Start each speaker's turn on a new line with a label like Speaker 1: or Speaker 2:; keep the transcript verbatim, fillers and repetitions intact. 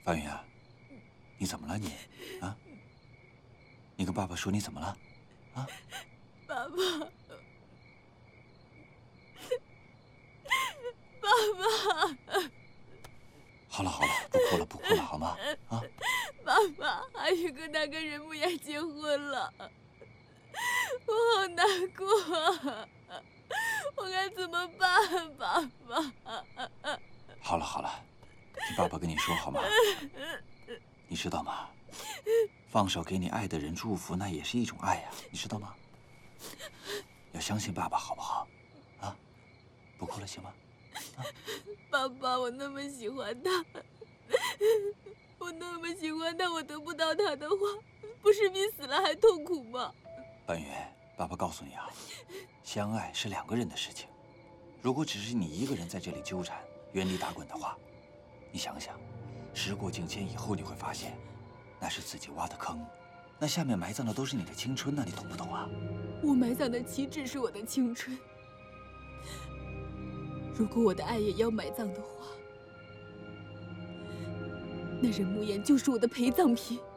Speaker 1: 范云啊，你怎么了你？啊？你跟爸爸说你怎么了？啊？
Speaker 2: 爸爸，爸爸。
Speaker 1: 好了好了，不哭了不哭了，好吗？啊？
Speaker 2: 爸爸，阿宇跟那个人木岩结婚了，我好难过啊！我该怎么办，爸爸？
Speaker 1: 好了好了，听爸爸跟你说好吗？你知道吗？放手给你爱的人祝福，那也是一种爱呀，你知道吗？要相信爸爸，好不好？啊？不哭了，行吗？啊？
Speaker 2: 爸爸，我那么喜欢他，我那么喜欢他，我得不到他的话，不是比死了还痛苦吗？
Speaker 1: 半月，爸爸告诉你啊，相爱是两个人的事情。如果只是你一个人在这里纠缠、原地打滚的话，你想想，时过境迁以后，你会发现，那是自己挖的坑，那下面埋葬的都是你的青春呐，你懂不懂啊？
Speaker 2: 我埋葬的岂止是我的青春？如果我的爱也要埋葬的话，那任慕言就是我的陪葬品。